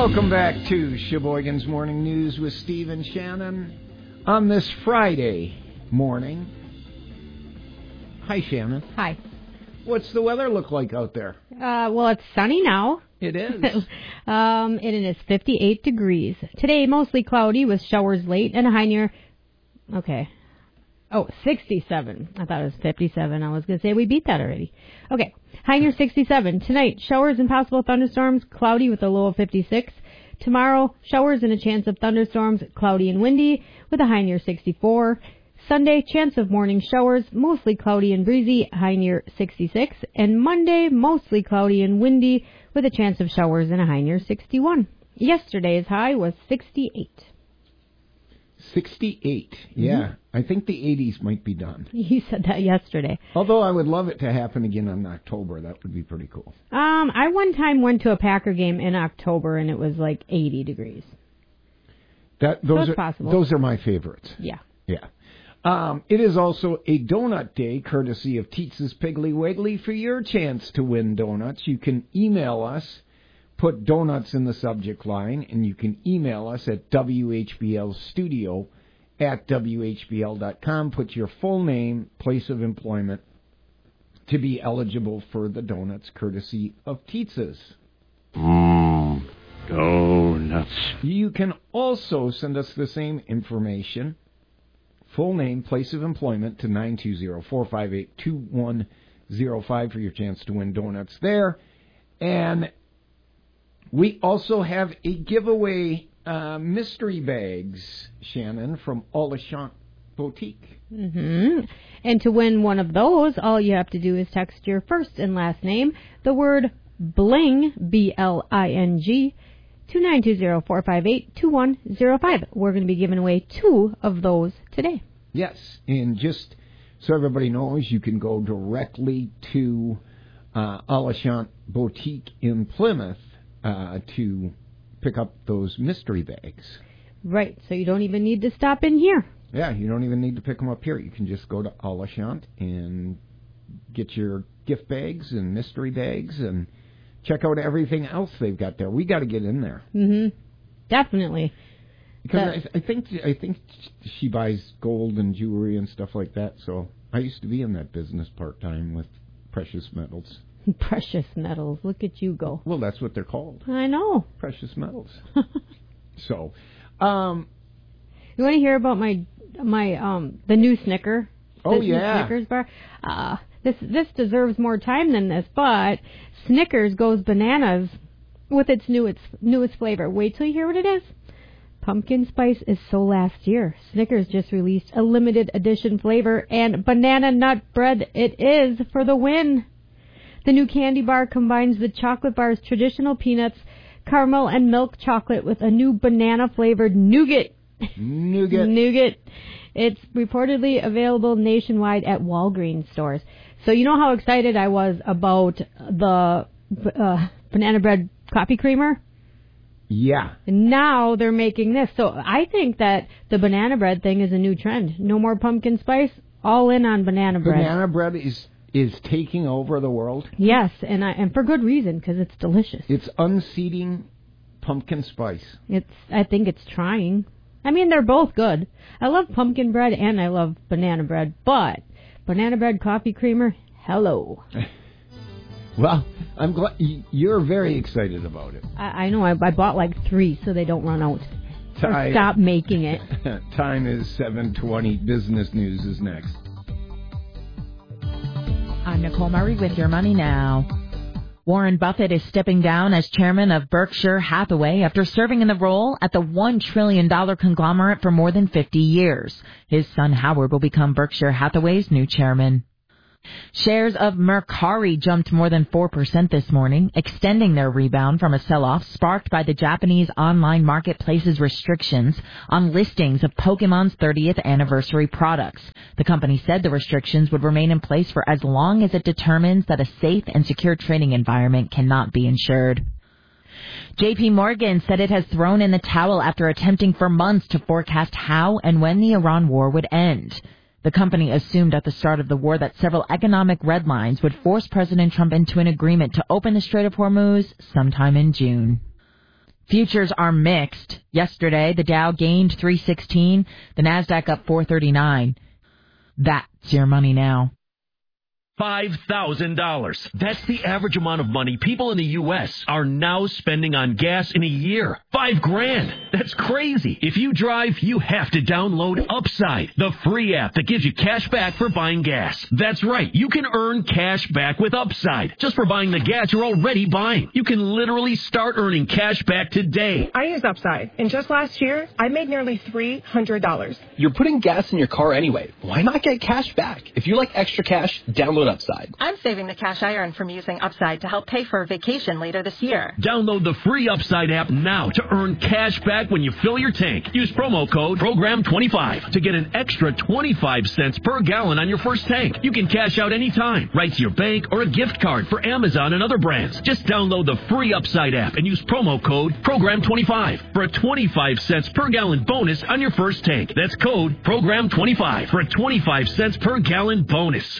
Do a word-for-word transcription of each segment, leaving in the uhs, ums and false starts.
Welcome back to Sheboygan's Morning News with Steve and Shannon on this Friday morning. Hi, Shannon. Hi. What's the weather look like out there? Uh, well, it's sunny now. It is. um, and it is fifty-eight degrees. Today, mostly cloudy with showers late and a high near... Okay. Oh, sixty-seven. I thought it was fifty-seven. I was going to say we beat that already. Okay. High near sixty-seven. Tonight, showers and possible thunderstorms, cloudy with a low of fifty-six. Tomorrow, showers and a chance of thunderstorms, cloudy and windy with a high near sixty-four. Sunday, chance of morning showers, mostly cloudy and breezy, high near sixty-six. And Monday, mostly cloudy and windy with a chance of showers and a high near sixty-one. Yesterday's high was sixty-eight. sixty-eight. Yeah. Mm-hmm. I think the eighties might be done. You said that yesterday. Although I would love it to happen again in October. That would be pretty cool. Um, I one time went to a Packer game in October and it was like eighty degrees. That those so are possible. Those are my favorites. Yeah. Yeah. Um, it is also a donut day, courtesy of Teetz's Piggly Wiggly. For your chance to win donuts, you can email us, put donuts in the subject line, and you can email us at W H B L studio at W H B L dot com. Put your full name, place of employment, to be eligible for the donuts, courtesy of Teetz's. Mmm, donuts. You can also send us the same information, full name, place of employment, to nine two zero, four five eight, two one zero five for your chance to win donuts there. And we also have a giveaway uh, mystery bags, Shannon, from Alashant Boutique. Mm-hmm. And to win one of those, all you have to do is text your first and last name, the word BLING, B L I N G, to nine two zero, four five eight, two one zero five. We're going to be giving away two of those today. Yes, and just so everybody knows, you can go directly to uh, Alashant Boutique in Plymouth uh, to pick up those mystery bags. Right, so you don't even need to stop in here. Yeah, you don't even need to pick them up here. You can just go to Alashant and get your gift bags and mystery bags and check out everything else they've got there. We got to get in there. Mm-hmm. Definitely. Because I, I think I think she buys gold and jewelry and stuff like that. So I used to be in that business part time with precious metals. Precious metals. Look at you go. Well, that's what they're called. I know. Precious metals. so, um, you want to hear about my my um the new Snicker? Oh the yeah, new Snickers bar. Uh, this this deserves more time than this, but Snickers goes bananas with its new its newest flavor. Wait till you hear what it is. Pumpkin spice is so last year. Snickers just released a limited edition flavor, and banana nut bread it is for the win. The new candy bar combines the chocolate bar's traditional peanuts, caramel, and milk chocolate with a new banana-flavored nougat. Nougat. Nougat. It's reportedly available nationwide at Walgreens stores. So you know how excited I was about the uh, banana bread coffee creamer? Yeah. And now they're making this. So I think that the banana bread thing is a new trend. No more pumpkin spice. All in on banana bread. Banana bread is is taking over the world. Yes, and I, and for good reason, because it's delicious. It's unseating pumpkin spice. It's. I think it's trying. I mean, they're both good. I love pumpkin bread and I love banana bread, but banana bread coffee creamer, hello. Well, I'm glad you're very excited about it. I, I know. I, I bought like three so they don't run out. Or stop making it. Time is seven twenty. Business News is next. I'm Nicole Murray with Your Money Now. Warren Buffett is stepping down as chairman of Berkshire Hathaway after serving in the role at the one trillion dollars conglomerate for more than fifty years. His son Howard will become Berkshire Hathaway's new chairman. Shares of Mercari jumped more than four percent this morning, extending their rebound from a sell-off sparked by the Japanese online marketplace's restrictions on listings of Pokemon's thirtieth anniversary products. The company said the restrictions would remain in place for as long as it determines that a safe and secure trading environment cannot be ensured. J P Morgan said it has thrown in the towel after attempting for months to forecast how and when the Iran war would end. The company assumed at the start of the war that several economic red lines would force President Trump into an agreement to open the Strait of Hormuz sometime in June. Futures are mixed. Yesterday, the Dow gained three sixteen, the NASDAQ up four thirty-nine. That's your money now. five thousand dollars. That's the average amount of money people in the U S are now spending on gas in a year. Five grand. That's crazy. If you drive, you have to download Upside, the free app that gives you cash back for buying gas. That's right. You can earn cash back with Upside just for buying the gas you're already buying. You can literally start earning cash back today. I use Upside, and just last year, I made nearly three hundred dollars. You're putting gas in your car anyway. Why not get cash back? If you like extra cash, download Upside. I'm saving the cash I earn from using Upside to help pay for a vacation later this year. Download the free Upside app now to earn cash back when you fill your tank. Use promo code program twenty-five to get an extra twenty-five cents per gallon on your first tank. You can cash out anytime, right to your bank or a gift card for Amazon and other brands. Just download the free Upside app and use promo code program twenty-five for a twenty-five cents per gallon bonus on your first tank. That's code program twenty-five for a twenty-five cents per gallon bonus.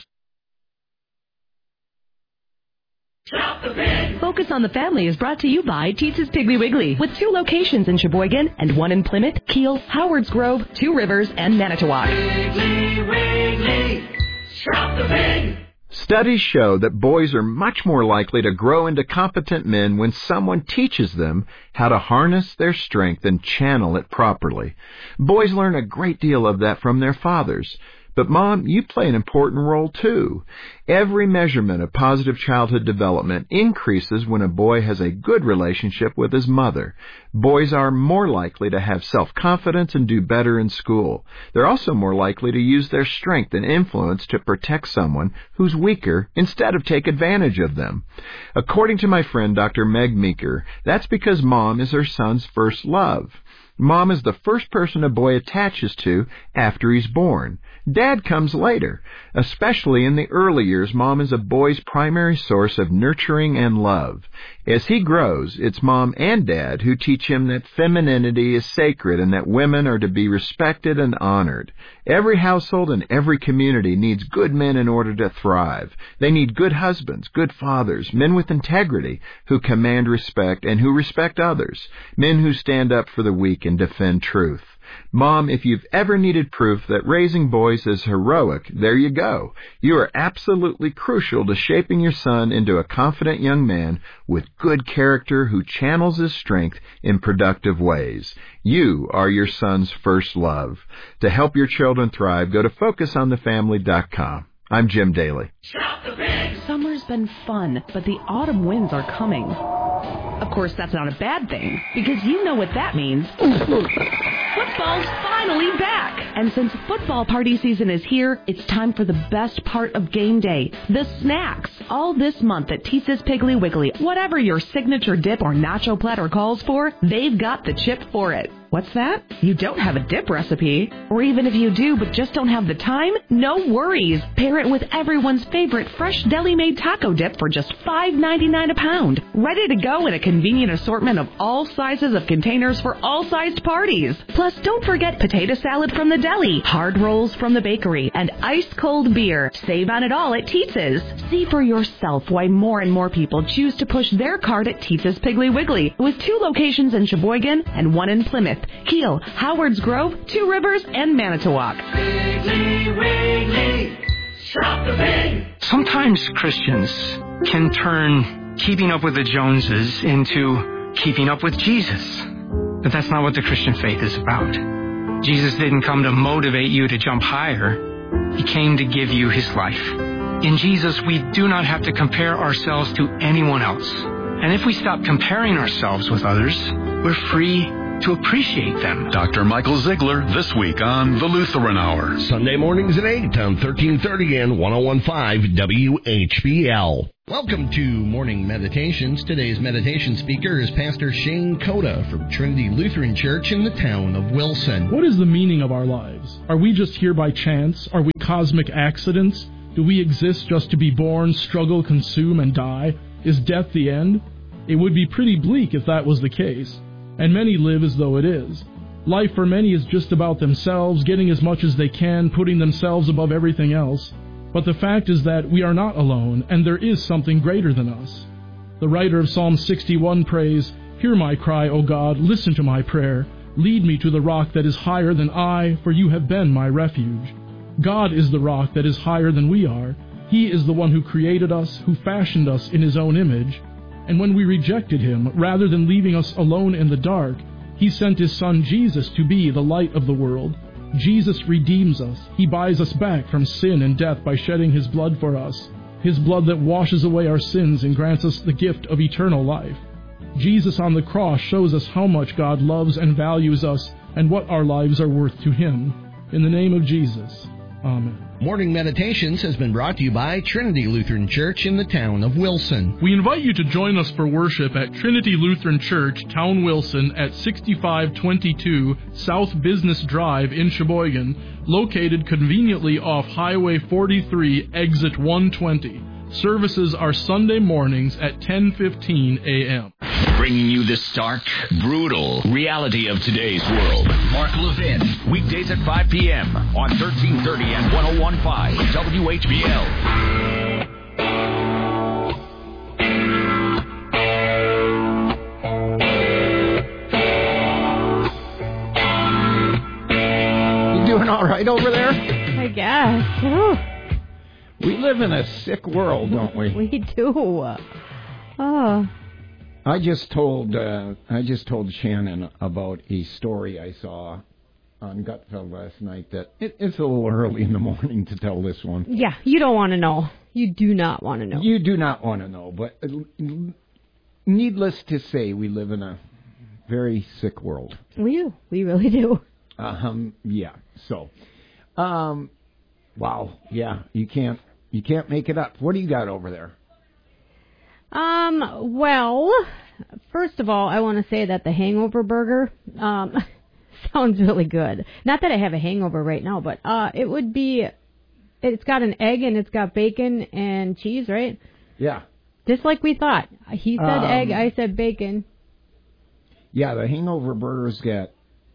Shop the Pig! Focus on the Family is brought to you by Teetz's Piggly Wiggly, with two locations in Sheboygan and one in Plymouth, Kiel, Howards Grove, Two Rivers, and Manitowoc. Piggly Wiggly, shop the pig! Studies show that boys are much more likely to grow into competent men when someone teaches them how to harness their strength and channel it properly. Boys learn a great deal of that from their fathers. But, Mom, you play an important role, too. Every measurement of positive childhood development increases when a boy has a good relationship with his mother. Boys are more likely to have self-confidence and do better in school. They're also more likely to use their strength and influence to protect someone who's weaker instead of take advantage of them. According to my friend Doctor Meg Meeker, that's because Mom is her son's first love. Mom is the first person a boy attaches to after he's born. Dad comes later. Especially in the early years, Mom is a boy's primary source of nurturing and love. As he grows, it's Mom and Dad who teach him that femininity is sacred and that women are to be respected and honored. Every household and every community needs good men in order to thrive. They need good husbands, good fathers, men with integrity who command respect and who respect others, men who stand up for the weak and defend truth. Mom, if you've ever needed proof that raising boys is heroic, there you go. You are absolutely crucial to shaping your son into a confident young man with good character who channels his strength in productive ways. You are your son's first love. To help your children thrive, go to focus on the family dot com. I'm Jim Daly. Shop the pig! Summer's been fun, but the autumn winds are coming. Of course, that's not a bad thing, because you know what that means. Football's finally back! And since football party season is here, it's time for the best part of game day, the snacks. All this month at Teetz's Piggly Wiggly, whatever your signature dip or nacho platter calls for, they've got the chip for it. What's that? You don't have a dip recipe? Or even if you do but just don't have the time? No worries. Pair it with everyone's favorite fresh deli-made taco dip for just five ninety-nine a pound. Ready to go in a convenient assortment of all sizes of containers for all sized parties. Plus, don't forget potato salad from the deli, hard rolls from the bakery, and ice-cold beer. Save on it all at Teetz's. See for yourself why more and more people choose to push their cart at Teetz's Piggly Wiggly, with two locations in Sheboygan and one in Plymouth, Kiel, Howards Grove, Two Rivers, and Manitowoc. Piggly Wiggly, shop the pig! Sometimes Christians can turn keeping up with the Joneses into keeping up with Jesus. But that's not what the Christian faith is about. Jesus didn't come to motivate you to jump higher. He came to give you his life. In Jesus, we do not have to compare ourselves to anyone else. And if we stop comparing ourselves with others, we're free to appreciate them. Doctor Michael Ziegler this week on The Lutheran Hour. Sunday mornings at eight on thirteen thirty and ten fifteen W H B L. Welcome to Morning Meditations. Today's meditation speaker is Pastor Shane Coda from Trinity Lutheran Church in the town of Wilson. What is the meaning of our lives? Are we just here by chance? Are we cosmic accidents? Do we exist just to be born, struggle, consume, and die? Is death the end? It would be pretty bleak if that was the case. And many live as though it is. Life for many is just about themselves, getting as much as they can, putting themselves above everything else. But the fact is that we are not alone, and there is something greater than us. The writer of Psalm sixty-one prays, Hear my cry, O God, listen to my prayer. Lead me to the rock that is higher than I, for you have been my refuge. God is the rock that is higher than we are. He is the one who created us, who fashioned us in his own image. And when we rejected him, rather than leaving us alone in the dark, he sent his Son Jesus to be the light of the world. Jesus redeems us. He buys us back from sin and death by shedding his blood for us, his blood that washes away our sins and grants us the gift of eternal life. Jesus on the cross shows us how much God loves and values us and what our lives are worth to him. In the name of Jesus, amen. Morning Meditations has been brought to you by Trinity Lutheran Church in the town of Wilson. We invite you to join us for worship at Trinity Lutheran Church, Town Wilson, at sixty-five twenty-two South Business Drive in Sheboygan, located conveniently off Highway forty-three, exit one twenty. Services are Sunday mornings at ten fifteen a.m. Bringing you the stark, brutal reality of today's world. Mark Levin, weekdays at five p.m. on thirteen thirty and one oh one point five W H B L. You doing all right over there? I guess. Ooh. We live in a sick world, don't we? We do. Oh. I just told uh, I just told Shannon about a story I saw on Gutfeld last night that it, it's a little early in the morning to tell this one. Yeah, you don't want to know. You do not want to know. You do not want to know, but needless to say, we live in a very sick world. We do. We really do. Um. Yeah. So, um. Wow. Yeah. You can't. You can't make it up. What do you got over there? Um, well, first of all, I want to say that the hangover burger, um, sounds really good. Not that I have a hangover right now, but, uh, it would be, it's got an egg and it's got bacon and cheese, right? Yeah. Just like we thought. He said um, egg, I said bacon. Yeah, the hangover burger's got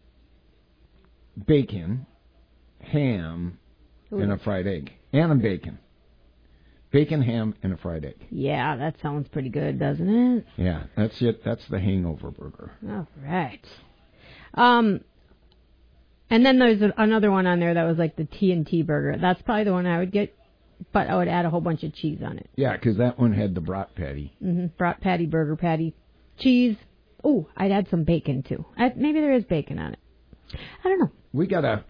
bacon, ham, Ooh. and a fried egg. And a bacon. Bacon, ham, and a fried egg. Yeah, that sounds pretty good, doesn't it? Yeah, that's it. That's the hangover burger. All right. Um, and then there's a, another one on there that was like the T N T burger. That's probably the one I would get, but I would add a whole bunch of cheese on it. Yeah, because that one had the brat patty. Mm-hmm. Brat patty, burger patty, cheese. Oh, I'd add some bacon too. I, maybe there is bacon on it. I don't know. We gotta.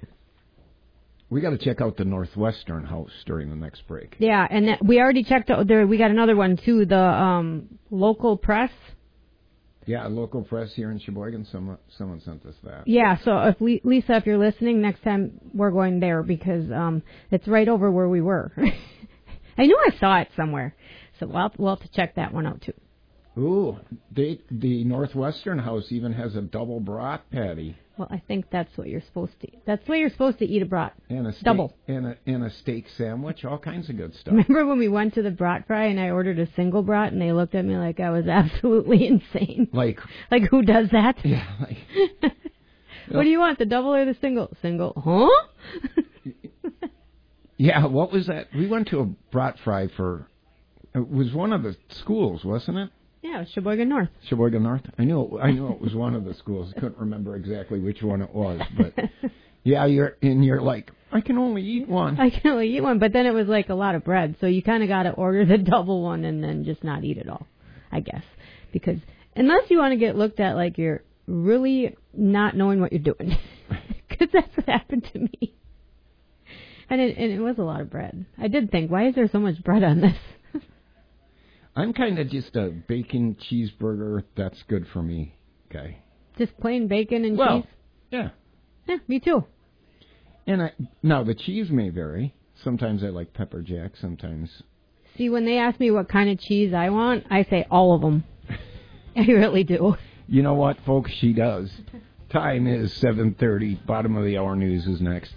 We got to check out the Northwestern House during the next break. Yeah, and that, we already checked out there. We got another one too. The um, local press. Yeah, local press here in Sheboygan. Someone someone sent us that. Yeah, so if we, Lisa, if you're listening, next time we're going there because um, it's right over where we were. I knew I saw it somewhere, so we'll have, we'll have to check that one out too. Ooh, they, the Northwestern House even has a double brat patty. Well, I think that's what you're supposed to eat. That's the way you're supposed to eat a brat. And a steak, double. And a, and a steak sandwich, all kinds of good stuff. Remember when we went to the brat fry and I ordered a single brat and they looked at me like I was absolutely insane? Like, like who does that? Yeah. Like, what do you want, the double or the single? Single. Huh? Yeah, what was that? We went to a brat fry for, it was one of the schools, wasn't it? Yeah, it was Sheboygan North. Sheboygan North? I knew it, I knew it was one of the schools. I couldn't remember exactly which one it was. But, yeah, you're and you're like, I can only eat one. I can only eat one. But then it was like a lot of bread. So you kind of got to order the double one and then just not eat it all, I guess. Because unless you want to get looked at like you're really not knowing what you're doing. Because that's what happened to me. And it, and it was a lot of bread. I did think, why is there so much bread on this? I'm kind of just a bacon cheeseburger. That's good for me. Okay. Just plain bacon and well, cheese? Yeah. Yeah, me too. And I now the cheese may vary. Sometimes I like pepper jack. Sometimes. See, when they ask me what kind of cheese I want, I say all of them. I really do. You know what, folks? She does. Time is seven thirty. Bottom of the hour news is next.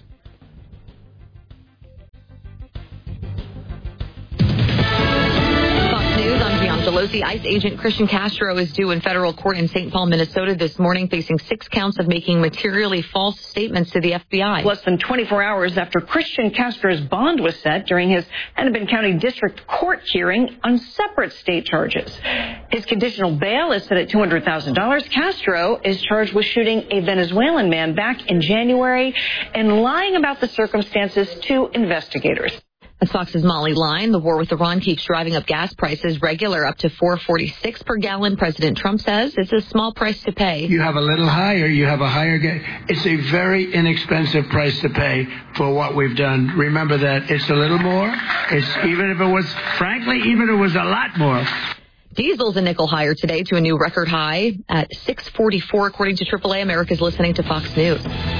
News, I'm Deongelos Tennessee ICE agent Christian Castro is due in federal court in Saint Paul, Minnesota this morning, facing six counts of making materially false statements to the F B I. Less than twenty-four hours after Christian Castro's bond was set during his Hennepin County District Court hearing on separate state charges. His conditional bail is set at two hundred thousand dollars. Castro is charged with shooting a Venezuelan man back in January and lying about the circumstances to investigators. As Fox's Molly Line, the war with Iran keeps driving up gas prices regular up to four forty-six per gallon. President Trump says it's a small price to pay. You have a little higher, you have a higher gas. It's a very inexpensive price to pay for what we've done. Remember that it's a little more. It's even if it was, frankly, even if it was a lot more. Diesel's a nickel higher today to a new record high at six forty-four, according to triple A. America's listening to Fox News.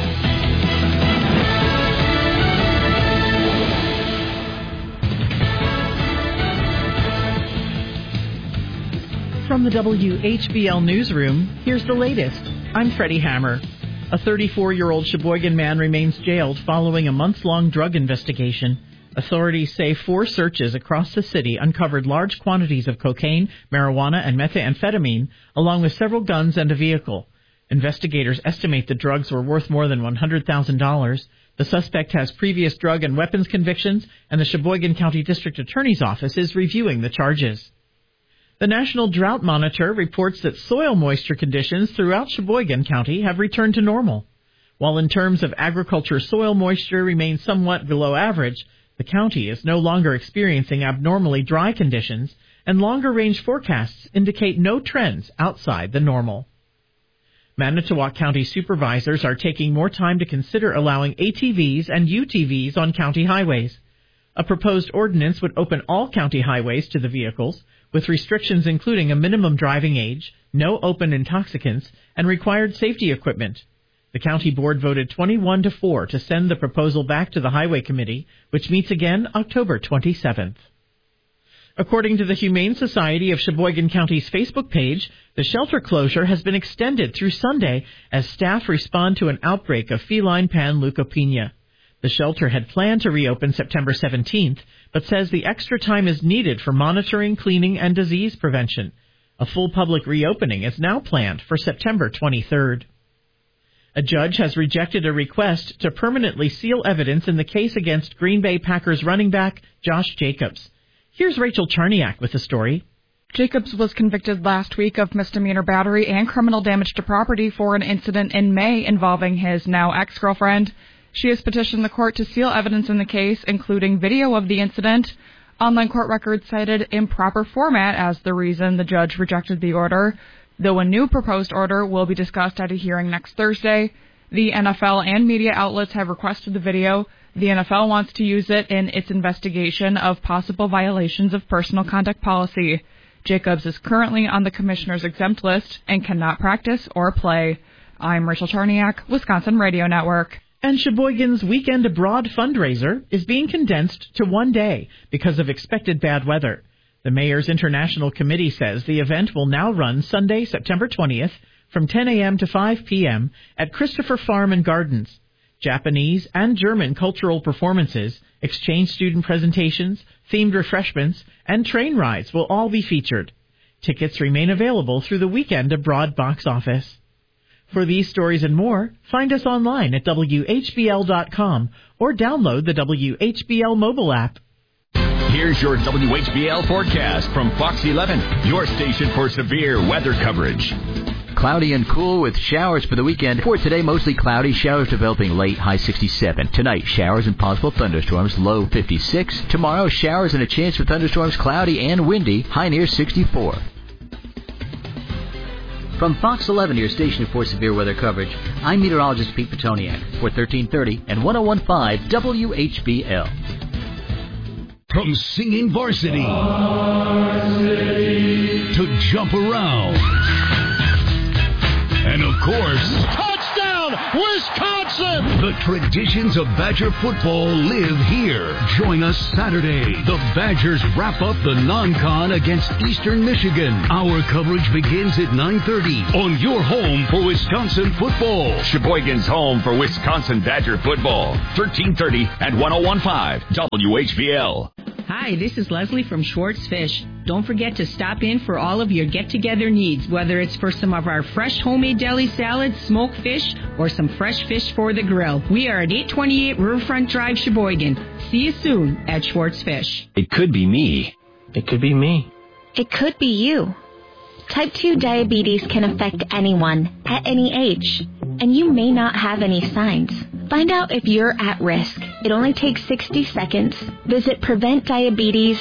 From the W H B L newsroom, here's the latest. I'm Freddie Hammer. A thirty-four-year-old Sheboygan man remains jailed following a months-long drug investigation. Authorities say four searches across the city uncovered large quantities of cocaine, marijuana, and methamphetamine, along with several guns and a vehicle. Investigators estimate the drugs were worth more than one hundred thousand dollars. The suspect has previous drug and weapons convictions, and the Sheboygan County District Attorney's Office is reviewing the charges. The National Drought Monitor reports that soil moisture conditions throughout Sheboygan County have returned to normal. While in terms of agriculture, soil moisture remains somewhat below average, the county is no longer experiencing abnormally dry conditions, and longer-range forecasts indicate no trends outside the normal. Manitowoc County supervisors are taking more time to consider allowing A T Vs and U T Vs on county highways. A proposed ordinance would open all county highways to the vehicles, with restrictions including a minimum driving age, no open intoxicants, and required safety equipment. The county board voted twenty-one to four to send the proposal back to the Highway Committee, which meets again October twenty-seventh. According to the Humane Society of Sheboygan County's Facebook page, the shelter closure has been extended through Sunday as staff respond to an outbreak of feline panleukopenia. The shelter had planned to reopen September seventeenth, but says the extra time is needed for monitoring, cleaning, and disease prevention. A full public reopening is now planned for September twenty-third. A judge has rejected a request to permanently seal evidence in the case against Green Bay Packers running back Josh Jacobs. Here's Rachel Charniak with the story. Jacobs was convicted last week of misdemeanor battery and criminal damage to property for an incident in May involving his now ex-girlfriend. She has petitioned the court to seal evidence in the case, including video of the incident. Online court records cited improper format as the reason the judge rejected the order, though a new proposed order will be discussed at a hearing next Thursday. The N F L and media outlets have requested the video. The N F L wants to use it in its investigation of possible violations of personal conduct policy. Jacobs is currently on the commissioner's exempt list and cannot practice or play. I'm Rachel Charniak, Wisconsin Radio Network. And Sheboygan's Weekend Abroad fundraiser is being condensed to one day because of expected bad weather. The Mayor's International Committee says the event will now run Sunday, September twentieth, from ten a.m. to five p.m. at Christopher Farm and Gardens. Japanese and German cultural performances, exchange student presentations, themed refreshments, and train rides will all be featured. Tickets remain available through the Weekend Abroad box office. For these stories and more, find us online at W H B L dot com or download the W H B L mobile app. Here's your W H B L forecast from Fox eleven, your station for severe weather coverage. Cloudy and cool with showers for the weekend. For today, mostly cloudy, showers developing late, high sixty-seven. Tonight, showers and possible thunderstorms, low fifty-six. Tomorrow, showers and a chance for thunderstorms, cloudy and windy, high near sixty-four. From Fox eleven, your station for severe weather coverage, I'm meteorologist Pete Petoniak for thirteen thirty and one oh one point five W H B L. From singing varsity, varsity to jump around, and of course, touchdown, Wisconsin! The traditions of Badger football live here. Join us Saturday. The Badgers wrap up the non-con against Eastern Michigan. Our coverage begins at nine thirty on your home for Wisconsin football. Sheboygan's home for Wisconsin Badger football. thirteen thirty and one oh one point five W H B L. Hi, this is Leslie from Schwartz Fish. Don't forget to stop in for all of your get-together needs, whether it's for some of our fresh homemade deli salads, smoked fish, or some fresh fish for the grill. We are at eight twenty-eight Riverfront Drive, Sheboygan. See you soon at Schwartz Fish. It could be me. It could be me. It could be you. Type two diabetes can affect anyone, at any age, and you may not have any signs. Find out if you're at risk. It only takes sixty seconds. Visit prevent diabetes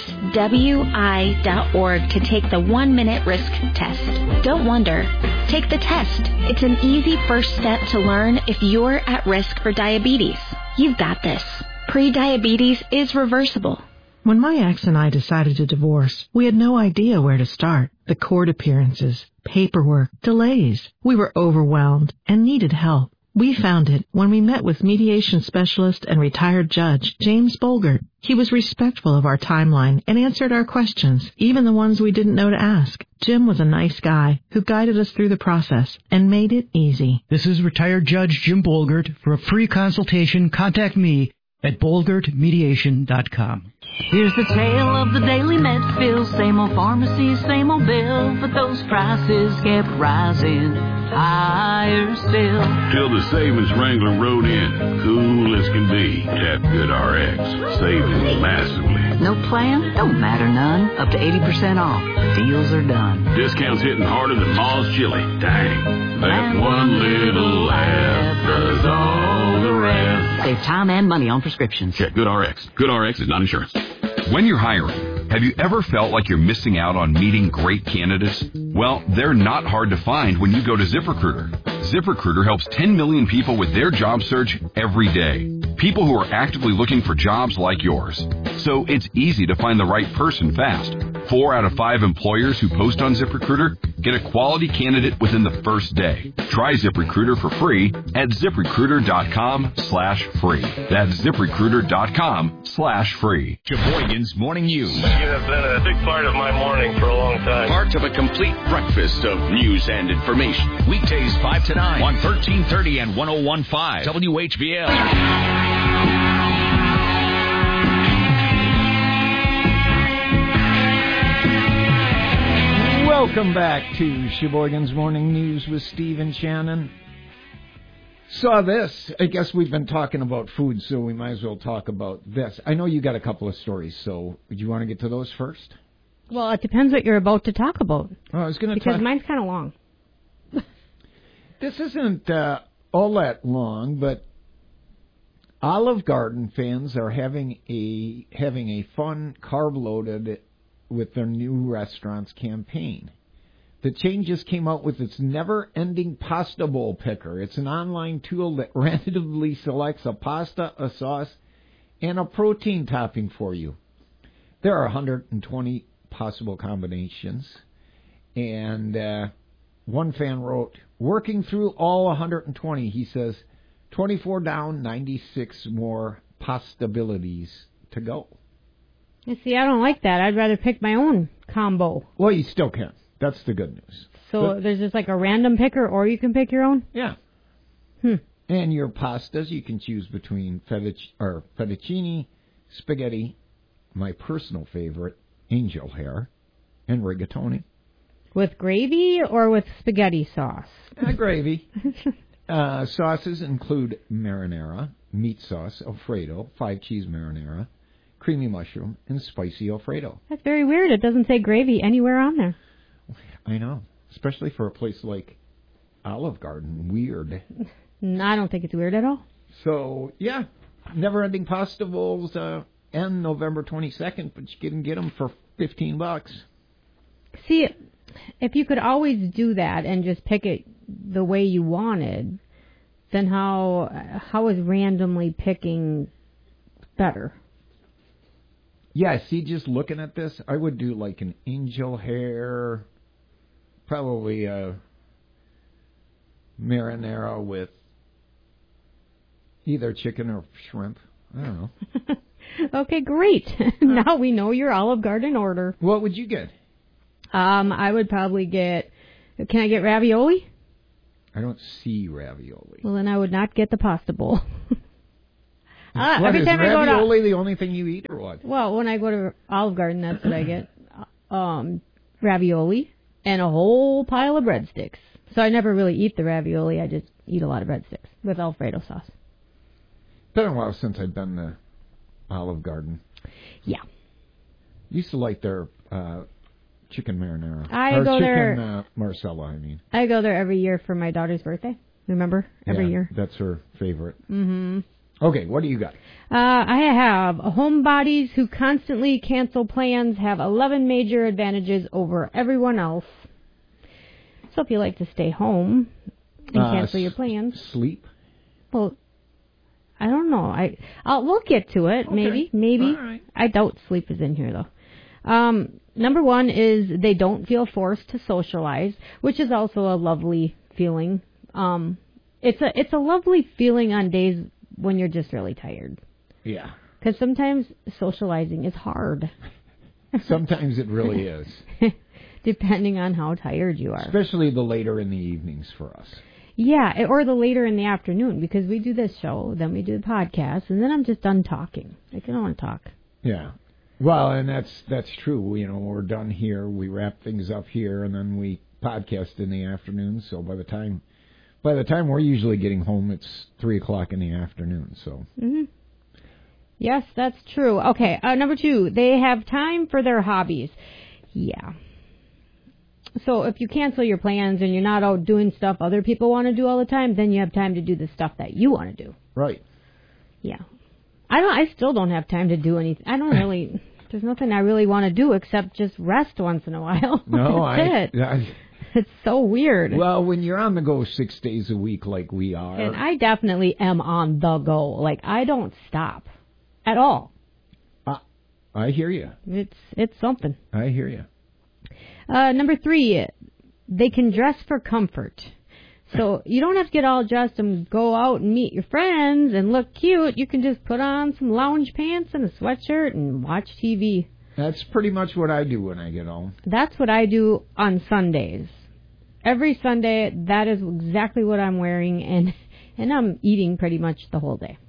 w i dot org to take the one-minute risk test. Don't wonder. Take the test. It's an easy first step to learn if you're at risk for diabetes. You've got this. Pre-diabetes is reversible. When my ex and I decided to divorce, we had no idea where to start. The court appearances, paperwork, delays. We were overwhelmed and needed help. We found it when we met with mediation specialist and retired judge James Bolgert. He was respectful of our timeline and answered our questions, even the ones we didn't know to ask. Jim was a nice guy who guided us through the process and made it easy. This is retired Judge Jim Bolgert. For a free consultation, contact me at bolgert mediation dot com. Here's the tale of the daily meds bill. Same old pharmacy, same old bill, but those prices kept rising higher still. Till the savings Wrangler rode in, cool as can be. Tap Good R X, saving massively. No plan? Don't matter none. Up to eighty percent off. Deals are done. Discounts hitting harder than Ma's chili. Dang, that one little app does all the rest. Save time and money on prescriptions. Check Good R X. Good R X is not insurance. When you're hiring, have you ever felt like you're missing out on meeting great candidates? Well, they're not hard to find when you go to ZipRecruiter. ZipRecruiter helps ten million people with their job search every day. People who are actively looking for jobs like yours. So it's easy to find the right person fast. Four out of five employers who post on ZipRecruiter get a quality candidate within the first day. Try ZipRecruiter for free at ZipRecruiter.com slash free. That's ZipRecruiter.com slash free. Sheboygan's Morning News. You have been a big part of my morning for a long time. Part of a complete breakfast of news and information. Weekdays five to nine on thirteen thirty and one oh one point five W H B L. Welcome back to Sheboygan's Morning News with Steve and Shannon. Saw this. I guess we've been talking about food, so we might as well talk about this. I know you got a couple of stories, so would you want to get to those first? Well, it depends what you're about to talk about. Oh, I was going to Because talk... mine's kind of long. This isn't uh, all that long, but Olive Garden fans are having a having a fun carb-loaded with their new restaurants campaign. The chain just came out with its never-ending pasta bowl picker. It's an online tool that randomly selects a pasta, a sauce, and a protein topping for you. There are one hundred twenty possible combinations, and uh, one fan wrote, working through all one hundred twenty, he says, twenty-four down, ninety-six more possibilities to go. You see, I don't like that. I'd rather pick my own combo. Well, you still can. That's the good news. So but, there's just like a random picker, or you can pick your own? Yeah. Hmm. And your pastas, you can choose between fettuc- or fettuccine, spaghetti, my personal favorite, angel hair, and rigatoni. With gravy or with spaghetti sauce? Uh, gravy. uh, sauces include marinara, meat sauce, Alfredo, five-cheese marinara, creamy mushroom, and spicy Alfredo. That's very weird. It doesn't say gravy anywhere on there. I know, especially for a place like Olive Garden. Weird. No, I don't think it's weird at all. So, yeah, Never-Ending Pasta Bowls uh, end November twenty-second, but you can get them for fifteen bucks. See, if you could always do that and just pick it the way you wanted, then how how is randomly picking better? Yeah, see, just looking at this, I would do like an angel hair, probably a marinara with either chicken or shrimp. I don't know. Okay, great. Now we know your Olive Garden order. What would you get? Um, I would probably get, can I get ravioli? I don't see ravioli. Well, then I would not get the pasta bowl. Ah, what, every is time ravioli I go to, the only thing you eat, or what? Well, when I go to Olive Garden, that's what I get. um, ravioli and a whole pile of breadsticks. So I never really eat the ravioli. I just eat a lot of breadsticks with Alfredo sauce. Been a while since I've been to Olive Garden. Yeah. Used to like their uh, chicken marinara. I or go chicken, there. Uh, Marcella, I mean. I go there every year for my daughter's birthday. Remember? Every yeah, year. That's her favorite. Mm-hmm. Okay, what do you got? Uh, I have homebodies who constantly cancel plans have eleven major advantages over everyone else. So if you like to stay home and uh, cancel your plans. Sleep? Well, I don't know. I I'll, we'll get to it. Okay. Maybe. Maybe. All right. I doubt sleep is in here, though. Um, number one is they don't feel forced to socialize, which is also a lovely feeling. Um, it's a it's a lovely feeling on days when you're just really tired. Yeah. Because sometimes socializing is hard. Sometimes it really is. Depending on how tired you are. Especially the later in the evenings for us. Yeah, or the later in the afternoon, because we do this show, then we do the podcast, and then I'm just done talking. Like, I don't want to talk. Yeah. Well, and that's that's true. You know, we're done here, we wrap things up here, and then we podcast in the afternoon. So by the time by the time we're usually getting home, it's three o'clock in the afternoon. So. Mm-hmm. Yes, that's true. Okay, uh, number two, they have time for their hobbies. Yeah. So if you cancel your plans and you're not out doing stuff other people want to do all the time, then you have time to do the stuff that you want to do. Right. Yeah. I don't. I still don't have time to do anything. I don't really. There's nothing I really want to do except just rest once in a while. No, I, That's it. I. It's so weird. Well, when you're on the go six days a week like we are, and I definitely am on the go. Like I don't stop at all. Uh, I hear you. It's it's something. I hear you. Uh, number three, they can dress for comfort. So you don't have to get all dressed and go out and meet your friends and look cute. You can just put on some lounge pants and a sweatshirt and watch T V. That's pretty much what I do when I get home. That's what I do on Sundays. Every Sunday, that is exactly what I'm wearing, and, and I'm eating pretty much the whole day.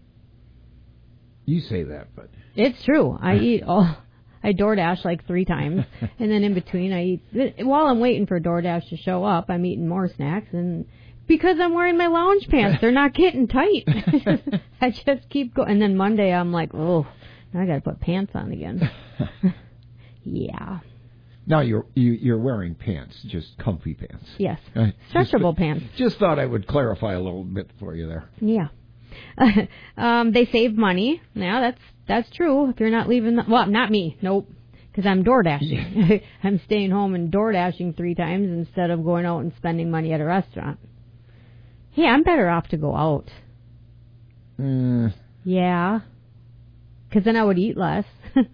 You say that, but... It's true. I eat all... I DoorDash like three times, and then in between I eat... While I'm waiting for DoorDash to show up, I'm eating more snacks, and because I'm wearing my lounge pants, they're not getting tight. I just keep going. And then Monday I'm like, oh, now I got to put pants on again. Yeah. Now you're you, you're wearing pants, just comfy pants. Yes. Uh, Stretchable just, pants. Just thought I would clarify a little bit for you there. Yeah. um, they save money. Now that's that's true. If you're not leaving, the, well, not me. Nope. Because I'm DoorDashing. Yeah. I'm staying home and DoorDashing three times instead of going out and spending money at a restaurant. Hey, I'm better off to go out. Uh, yeah. Because then I would eat less.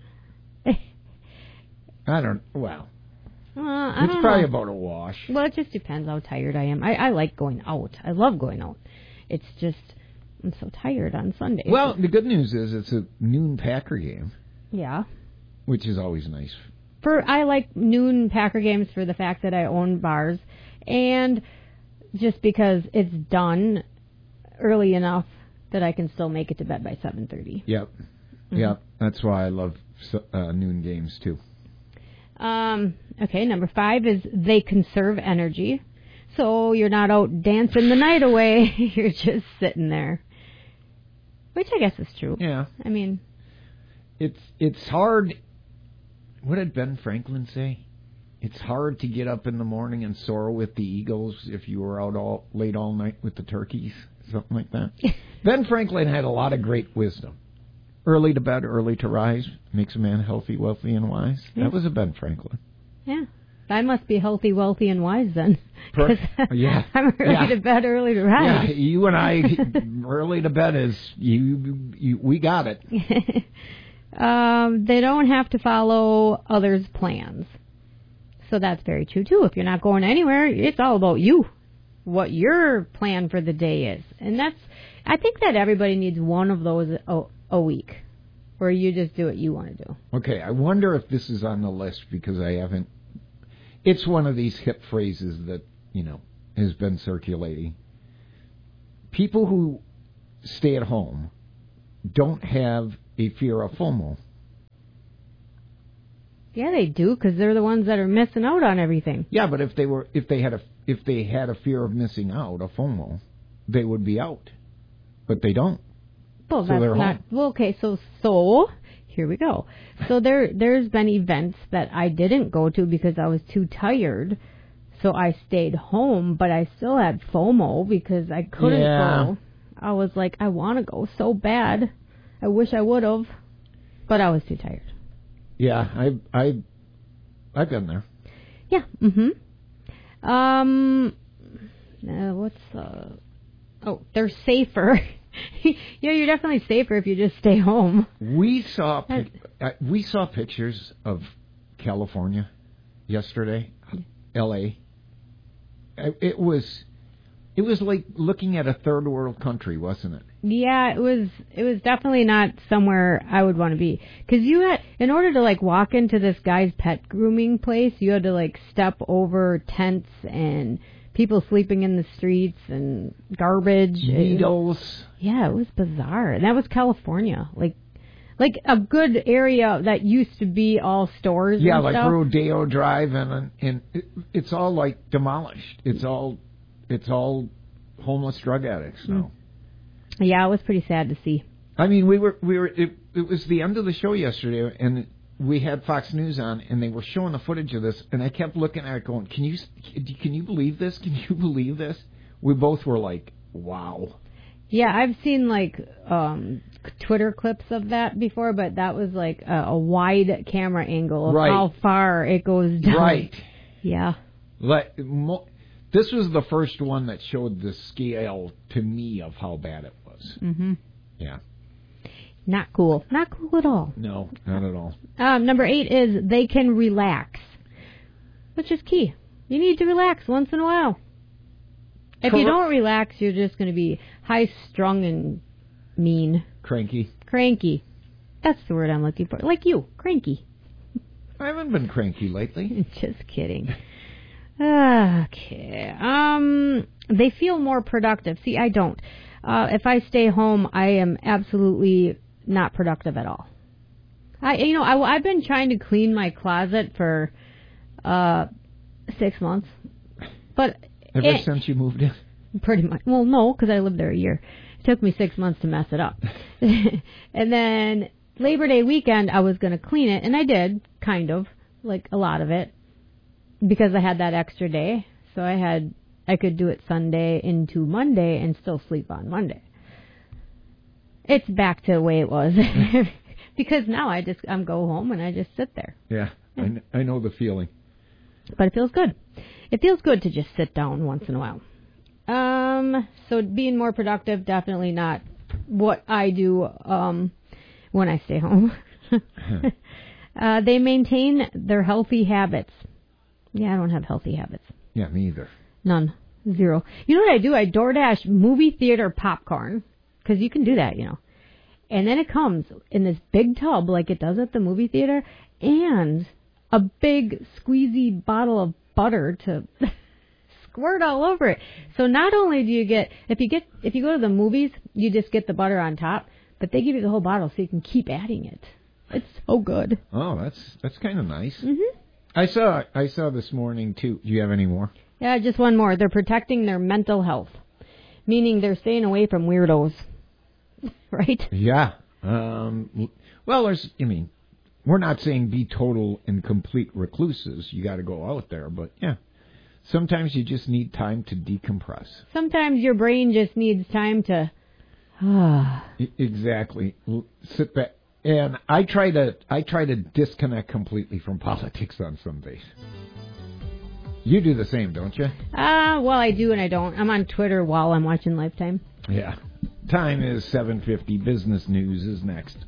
I don't, well, uh, I it's don't probably know. about a wash. Well, it just depends how tired I am. I, I like going out. I love going out. It's just, I'm so tired on Sundays. Well, the good news is it's a noon Packer game. Yeah. Which is always nice. For I like noon Packer games for the fact that I own bars, and just because it's done early enough that I can still make it to bed by seven thirty. Yep. Mm-hmm. Yep. That's why I love uh, noon games, too. Um. Okay, number five is they conserve energy. So you're not out dancing the night away. You're just sitting there. Which I guess is true. Yeah. I mean... It's it's hard... What did Ben Franklin say? It's hard to get up in the morning and soar with the eagles if you were out all late all night with the turkeys. Something like that. Ben Franklin had a lot of great wisdom. Early to bed, early to rise, makes a man healthy, wealthy, and wise. Yeah. That was a Ben Franklin. Yeah. I must be healthy, wealthy, and wise then. Per- yeah. I'm early yeah. to bed, early to rise. Yeah, you and I, early to bed is, you, you we got it. um, they don't have to follow others' plans. So that's very true, too. If you're not going anywhere, it's all about you, what your plan for the day is. And that's, I think that everybody needs one of those a, a week, where you just do what you want to do. Okay, I wonder if this is on the list because I haven't. It's one of these hip phrases that, you know, has been circulating. People who stay at home don't have a fear of FOMO. Yeah, they do, because they're the ones that are missing out on everything. Yeah, but if they were, if they had a, if they had a fear of missing out, a FOMO, they would be out. But they don't. Well, so that's they're not. home. Well, okay, so so here we go. So there, there's been events that I didn't go to because I was too tired. So I stayed home, but I still had FOMO because I couldn't Yeah. go. I was like, I want to go so bad. I wish I would have, but I was too tired. Yeah, I, I, I've been there. Yeah. Mm-hmm. Um. Uh, what's uh? Oh, they're safer. Yeah, you're definitely safer if you just stay home. We saw pic- uh, we saw pictures of California yesterday, L A. It was it was like looking at a third world country, wasn't it? Yeah, it was. It was definitely not somewhere I would want to be. Because you had, in order to like walk into this guy's pet grooming place, you had to like step over tents and people sleeping in the streets and garbage. Needles. It, yeah, it was bizarre. And that was California. Like, like a good area that used to be all stores. Yeah, and like stuff. Rodeo Drive, and and it, it's all like demolished. It's all it's all homeless drug addicts now. Yeah, it was pretty sad to see. I mean, we were we were it, it was the end of the show yesterday, and we had Fox News on, and they were showing the footage of this, and I kept looking at it, going, "Can you can you believe this? Can you believe this?" We both were like, "Wow." Yeah, I've seen like um Twitter clips of that before, but that was like a, a wide camera angle of Right. how far it goes down. Right. Yeah. Like, mo- this was the first one that showed the scale to me of how bad it was. Mhm. Yeah. Not cool. Not cool at all. No, not at all. Um, number eight is they can relax, which is key. You need to relax once in a while. If you Correct. don't relax, you're just going to be high-strung and mean. Cranky. Cranky. That's the word I'm looking for. Like you, cranky. I haven't been cranky lately. Just kidding. Okay. Um, they feel more productive. See, I don't. Uh, if I stay home, I am absolutely not productive at all. I, you know, I, I've been trying to clean my closet for uh, six months, but Ever it, since you moved in? pretty much. Well, no, because I lived there a year. It took me six months to mess it up, and then Labor Day weekend, I was going to clean it, and I did, kind of, like a lot of it, because I had that extra day. So I had, I could do it Sunday into Monday and still sleep on Monday. It's back to the way it was. Because now I just, I'm go home and I just sit there. Yeah, I, kn- I know the feeling. But it feels good. It feels good to just sit down once in a while. Um, so being more productive, definitely not what I do um, when I stay home. uh, they maintain their healthy habits. Yeah, I don't have healthy habits. Yeah, me either. None. Zero. You know what I do? I DoorDash movie theater popcorn, because you can do that, you know. And then it comes in this big tub like it does at the movie theater, and a big squeezy bottle of butter to squirt all over it. So not only do you get, if you get, if you go to the movies, you just get the butter on top, but they give you the whole bottle so you can keep adding it. It's so good. Oh, that's that's kind of nice. Mm-hmm. I saw I saw this morning too. Do you have any more? Yeah, just one more. They're protecting their mental health, meaning they're staying away from weirdos. Right? Yeah. Um, well, there's. I mean, we're not saying be total and complete recluses. You got to go out there, but yeah, sometimes you just need time to decompress. Sometimes your brain just needs time to. E- exactly. L- Sit back. And I try to I try to disconnect completely from politics on some days. You do the same, don't you? Uh, well, I do and I don't. I'm on Twitter while I'm watching Lifetime. Yeah. Time is seven fifty. Business news is next.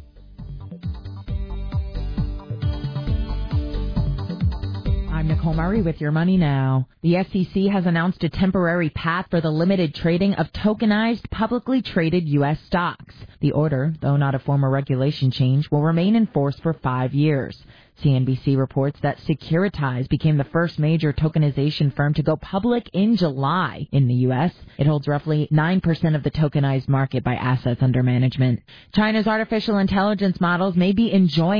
I'm Nicole Murray with Your Money Now. The S E C has announced a temporary path for the limited trading of tokenized, publicly traded U S stocks. The order, though not a formal regulation change, will remain in force for five years. C N B C reports that Securitize became the first major tokenization firm to go public in July in the U S. It holds roughly nine percent of the tokenized market by assets under management. China's artificial intelligence models may be enjoying